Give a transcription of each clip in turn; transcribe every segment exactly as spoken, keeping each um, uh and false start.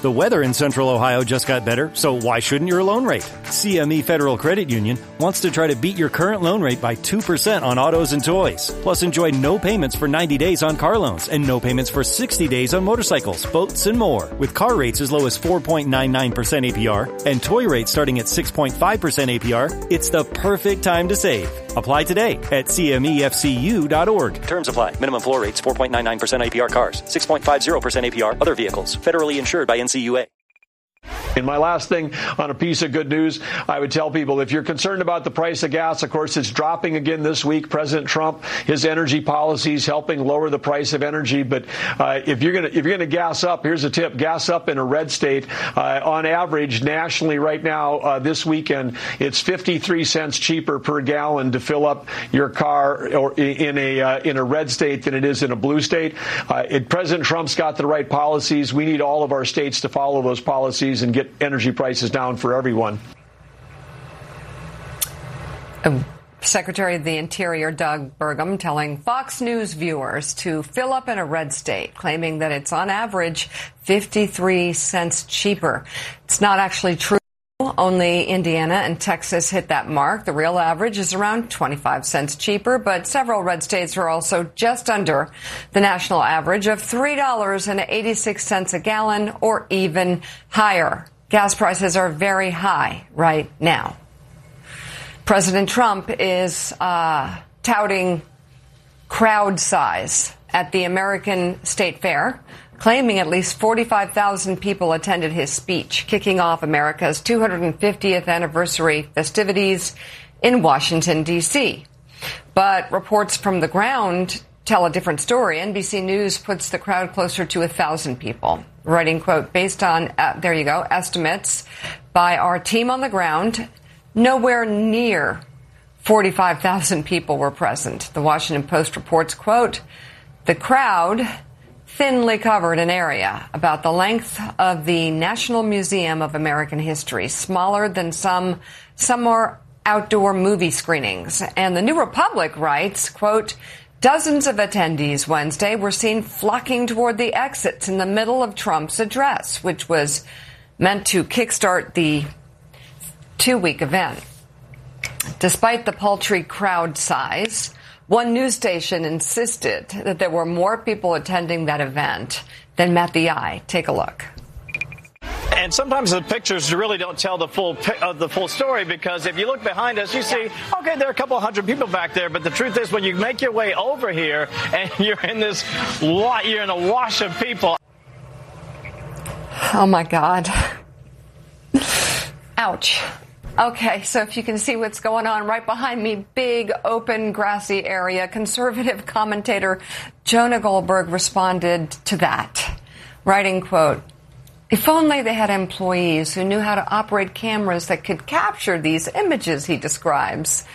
The weather in Central Ohio just got better, so why shouldn't your loan rate? C M E Federal Credit Union wants to try to beat your current loan rate by two percent on autos and toys. Plus, enjoy no payments for ninety days on car loans and no payments for sixty days on motorcycles, boats, and more. With car rates as low as four point nine nine percent A P R and toy rates starting at six point five percent A P R, it's the perfect time to save. Apply today at C M E F C U dot org. Terms apply. Minimum floor rates four point nine nine percent A P R cars, six point five zero percent A P R other vehicles. Federally insured by N C U A. And my last thing on a piece of good news, I would tell people, if you're concerned about the price of gas, of course, it's dropping again this week. President Trump, his energy policies helping lower the price of energy. But uh, if you're going to if you're going to gas up, here's a tip: gas up in a red state. Uh, on average, nationally, right now, uh, this weekend, it's fifty-three cents cheaper per gallon to fill up your car or in a uh, in a red state than it is in a blue state. Uh, it, President Trump's got the right policies. We need all of our states to follow those policies and get energy prices down for everyone. Secretary of the Interior Doug Burgum telling Fox News viewers to fill up in a red state, claiming that it's on average fifty-three cents cheaper. It's not actually true. Only Indiana and Texas hit that mark. The real average is around twenty-five cents cheaper, but several red states are also just under the national average of three dollars and eighty-six cents a gallon or even higher. Gas prices are very high right now. President Trump is uh, touting crowd size at the American State Fair, claiming at least forty-five thousand people attended his speech, kicking off America's two hundred fiftieth anniversary festivities in Washington, D C. But reports from the ground tell a different story. N B C News puts the crowd closer to one thousand people, writing, quote, based on, uh, there you go, estimates by our team on the ground, nowhere near forty-five thousand people were present. The Washington Post reports, quote, the crowd thinly covered an area about the length of the National Museum of American History, smaller than some summer outdoor movie screenings. And the New Republic writes, quote, dozens of attendees Wednesday were seen flocking toward the exits in the middle of Trump's address, which was meant to kickstart the two-week event. Despite the paltry crowd size, one news station insisted that there were more people attending that event than met the eye. Take a look. And sometimes the pictures really don't tell the full uh, the full story, because if you look behind us, you see, okay, there are a couple hundred people back there. But the truth is, when you make your way over here and you're in this, you're in a wash of people. Oh, my God. Ouch. Okay, so if you can see what's going on right behind me, big, open, grassy area. Conservative commentator Jonah Goldberg responded to that, writing, quote, if only they had employees who knew how to operate cameras that could capture these images, he describes.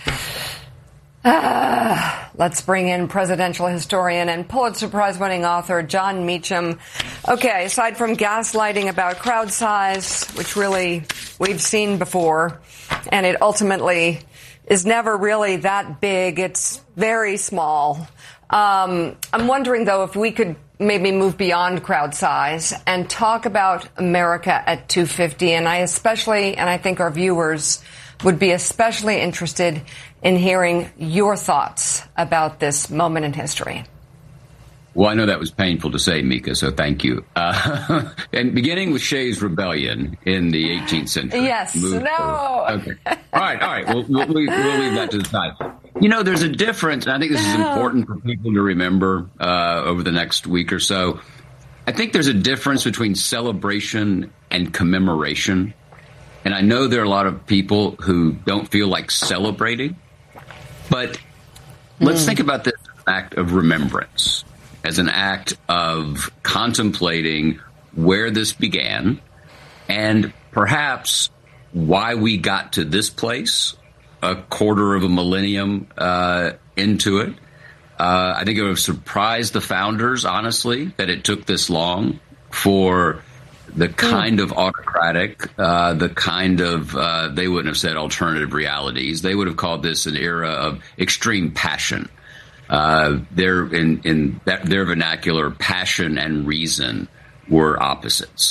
Ah, let's bring in presidential historian and Pulitzer Prize-winning author Jon Meacham. Okay, aside from gaslighting about crowd size, which really we've seen before, and it ultimately is never really that big, it's very small. Um, I'm wondering, though, if we could maybe move beyond crowd size and talk about America at two fifty. And I especially, and I think our viewers would be especially interested in hearing your thoughts about this moment in history. Well, I know that was painful to say, Mika, so thank you. Uh, and beginning with Shays' Rebellion in the eighteenth century. Yes, no. Forward. Okay. All right, all right. We'll, we'll, we'll leave that to the side. You know, there's a difference, and I think this is important for people to remember uh, over the next week or so. I think there's a difference between celebration and commemoration. And I know there are a lot of people who don't feel like celebrating, but let's mm. think about this as an act of remembrance, as an act of contemplating where this began and perhaps why we got to this place a quarter of a millennium uh, into it. Uh, I think it would have surprised the founders, honestly, that it took this long for the kind of autocratic, uh, the kind of, uh, they wouldn't have said alternative realities. They would have called this an era of extreme passion. Uh, their, in, in that, their vernacular, passion and reason were opposites.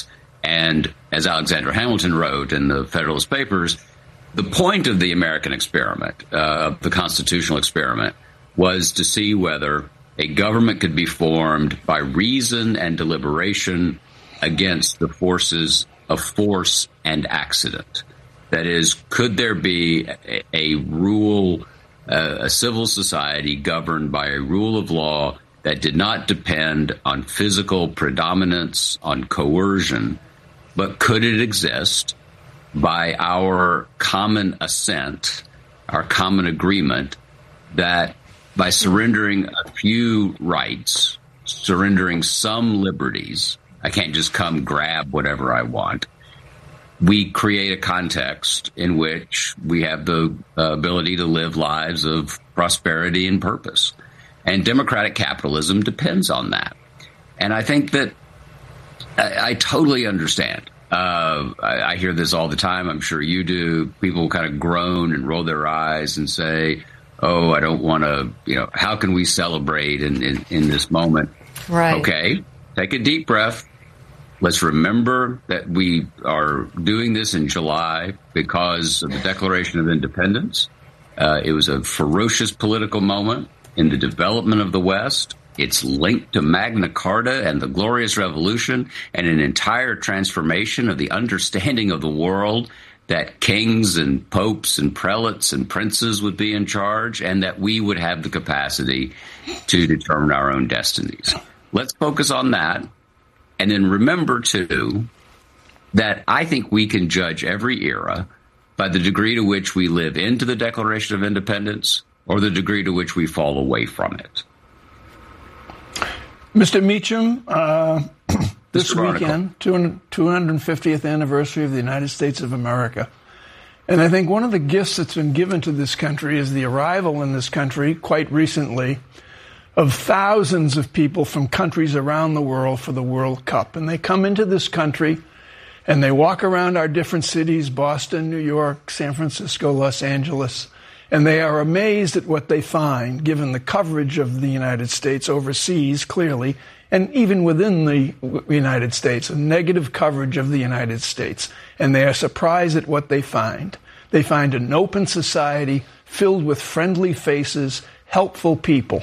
And as Alexander Hamilton wrote in the Federalist Papers, the point of the American experiment, uh, the constitutional experiment, was to see whether a government could be formed by reason and deliberation against the forces of force and accident. That is, could there be a, a rule, uh, a civil society governed by a rule of law that did not depend on physical predominance, on coercion, but could it exist by our common assent, our common agreement that by surrendering a few rights, surrendering some liberties, I can't just come grab whatever I want, we create a context in which we have the uh, ability to live lives of prosperity and purpose. And democratic capitalism depends on that. And I think that I, I totally understand. Uh, I, I hear this all the time. I'm sure you do. People kind of groan and roll their eyes and say, oh, I don't want to, you know, how can we celebrate in, in, in this moment? Right. Okay, take a deep breath. Let's remember that we are doing this in July because of the Declaration of Independence. Uh, it was a ferocious political moment in the development of the West. It's linked to Magna Carta and the Glorious Revolution and an entire transformation of the understanding of the world that kings and popes and prelates and princes would be in charge and that we would have the capacity to determine our own destinies. Let's focus on that. And then remember, too, that I think we can judge every era by the degree to which we live into the Declaration of Independence or the degree to which we fall away from it. Mister Meacham, uh, this weekend, two hundred fiftieth anniversary of the United States of America. And I think one of the gifts that's been given to this country is the arrival in this country quite recently of thousands of people from countries around the world for the World Cup. And they come into this country and they walk around our different cities, Boston, New York, San Francisco, Los Angeles, and they are amazed at what they find, given the coverage of the United States overseas, clearly, and even within the United States, a negative coverage of the United States. And they are surprised at what they find. They find an open society filled with friendly faces, helpful people.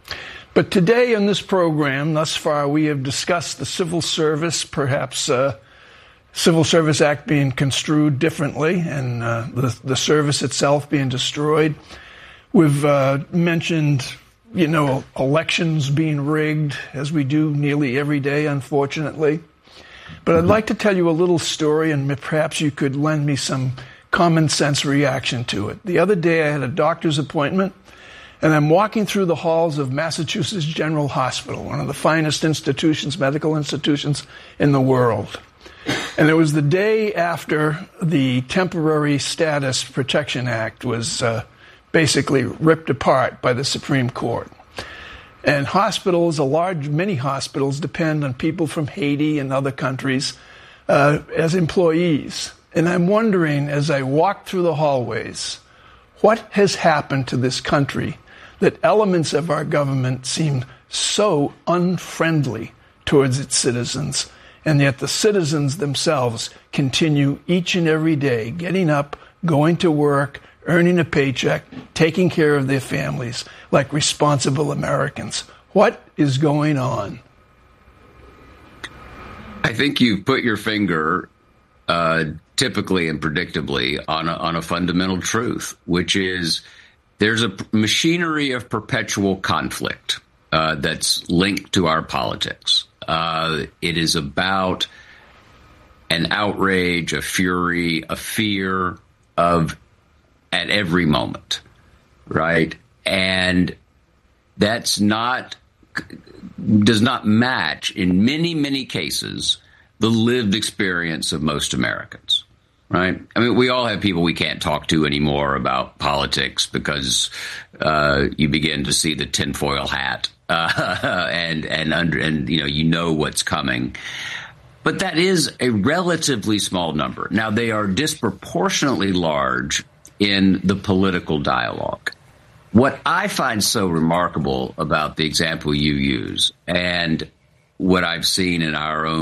But today in this program, thus far, we have discussed the civil service, perhaps uh, Civil Service Act being construed differently and uh, the, the service itself being destroyed. We've uh, mentioned, you know, elections being rigged, as we do nearly every day, unfortunately. But I'd like to tell you a little story, and perhaps you could lend me some common sense reaction to it. The other day I had a doctor's appointment, and I'm walking through the halls of Massachusetts General Hospital, one of the finest institutions, medical institutions in the world. And it was the day after the Temporary Status Protection Act was uh, basically ripped apart by the Supreme Court. And hospitals, a large, many hospitals depend on people from Haiti and other countries uh, as employees. And I'm wondering, as I walk through the hallways, what has happened to this country that elements of our government seem so unfriendly towards its citizens, and yet the citizens themselves continue each and every day getting up, going to work, earning a paycheck, taking care of their families like responsible Americans. What is going on? I think you've put your finger uh, typically and predictably on a, on a fundamental truth, which is there's a machinery of perpetual conflict uh, that's linked to our politics. Uh, it is about an outrage, a fury, a fear of at every moment, right? And that's not, does not match in many, many cases the lived experience of most Americans. Right. I mean, we all have people we can't talk to anymore about politics because uh, you begin to see the tinfoil hat uh, and and under and, you know, you know what's coming. But that is a relatively small number. Now, they are disproportionately large in the political dialogue. What I find so remarkable about the example you use and what I've seen in our own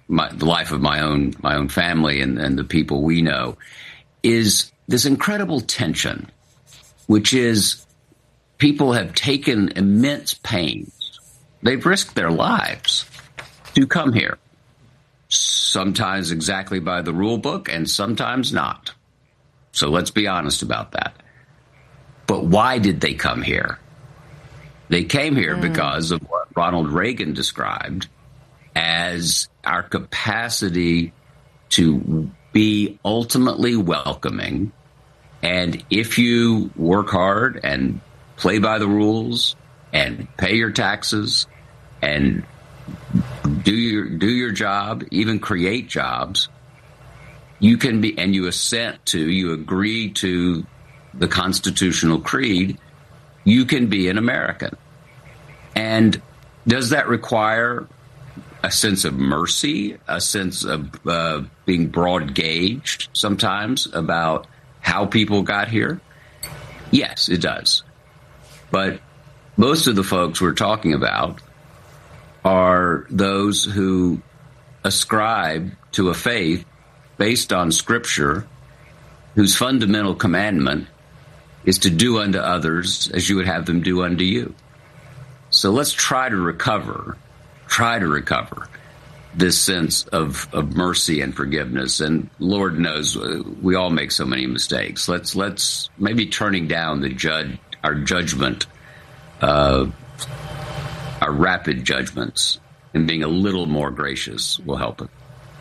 my, the life of my own my own family and, and the people we know, is this incredible tension, which is people have taken immense pains. They've risked their lives to come here, sometimes exactly by the rule book and sometimes not. So let's be honest about that. But why did they come here? They came here mm. because of what Ronald Reagan described as our capacity to be ultimately welcoming. And if you work hard and play by the rules and pay your taxes and do your do your job, even create jobs, you can be, and you assent to, you agree to the constitutional creed, you can be an American. And does that require a sense of mercy, a sense of uh, being broad gauged sometimes about how people got here? Yes, it does. But most of the folks we're talking about are those who ascribe to a faith based on Scripture, whose fundamental commandment is to do unto others as you would have them do unto you. So let's try to recover, try to recover this sense of, of mercy and forgiveness. And Lord knows we all make so many mistakes. Let's let's maybe turning down the judge our judgment, uh, our rapid judgments, and being a little more gracious will help it.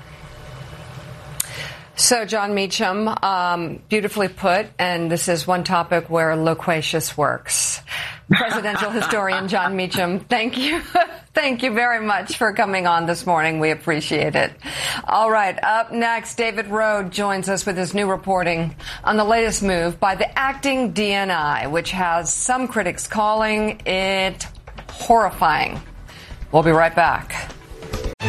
So, Jon Meacham, um, beautifully put, and this is one topic where loquacious works. Presidential historian Jon Meacham, thank you. Thank you very much for coming on this morning. We appreciate it. All right, up next, David Rohde joins us with his new reporting on the latest move by the acting D N I, which has some critics calling it horrifying. We'll be right back.